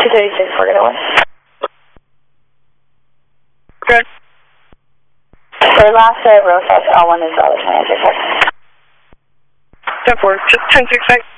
236, we're gonna win. Good. For last at Rosas, L1 is L10, 10-4, just 10-6,